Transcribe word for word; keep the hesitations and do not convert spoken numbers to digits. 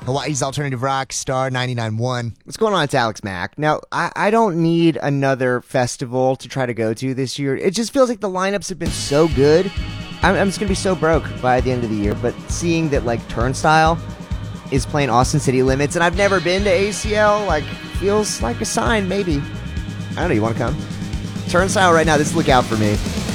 Hawaii's Alternative Rock, Star ninety-nine point one. What's going on? It's Alex Mack. Now, I, I don't need another festival to try to go to this year. It just feels like the lineups have been so good. I'm, I'm just going to be so broke by the end of the year. But seeing that, like, Turnstile is playing Austin City Limits, and I've never been to A C L, like, feels like a sign, maybe. I don't know. You want to come? Turnstile right now. Just look out for me.